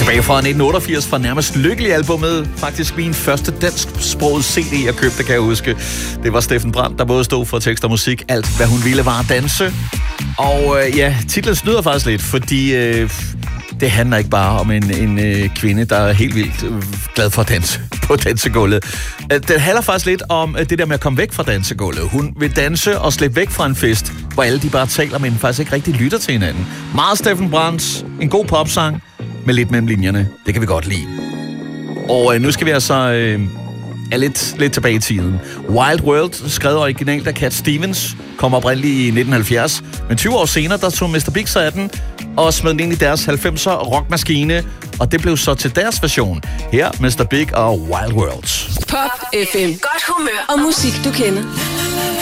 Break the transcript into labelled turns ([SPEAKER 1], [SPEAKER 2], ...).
[SPEAKER 1] Tilbage fra 1988, fra nærmest Lykkelig albumet. Faktisk min første dansksproget CD, jeg købte, kan jeg huske. Det var Steffen Brandt, der både stod for tekst og musik. Alt, hvad hun ville, var at danse. Og ja, titlen snyder faktisk lidt, fordi det handler ikke bare om en kvinde, der er helt vildt glad for at danse på dansegulvet. Det handler faktisk lidt om det der med at komme væk fra dansegulvet. Hun vil danse og slippe væk fra en fest, hvor alle de bare taler, men faktisk ikke rigtig lytter til hinanden. Meget Steffen Brandt, en god popsang, med lidt mellem linjerne. Det kan vi godt lide. Og nu skal vi altså lidt tilbage i tiden. Wild World, skrevet originalt af Cat Stevens, kom oprindeligt i 1970. Men 20 år senere, der tog Mr. Big sig af den og smed den ind i deres 90'er rockmaskine. Og det blev så til deres version. Her, Mr. Big og Wild World.
[SPEAKER 2] Pop FM. Godt humør og musik, du kender.